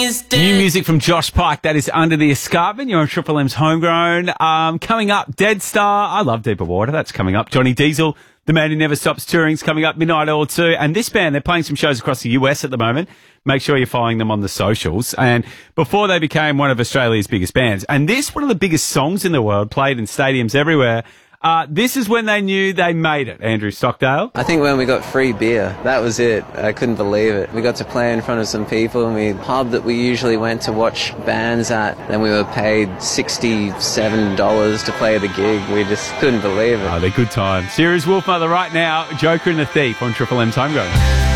New music from Josh Pike, that is Under the Escarpment. You're on Triple M's Homegrown. Coming up, Dead Star. I love Deeper Water. That's coming up. Johnny Diesel, the man who never stops touring, is coming up. Midnight Oil 2. And this band, they're playing some shows across the US at the moment. Make sure you're following them on the socials. And before they became one of Australia's biggest bands, and this, one of the biggest songs in the world, played in stadiums everywhere. This is when they knew they made it, Andrew Stockdale. I think when we got free beer, that was it. I couldn't believe it. We got to play in front of some people, and the pub that we usually went to watch bands at, then we were paid $67 to play the gig. We just couldn't believe it. Oh, they're good times. Here is Wolfmother right now, Joker and the Thief on Triple M's Homegrown.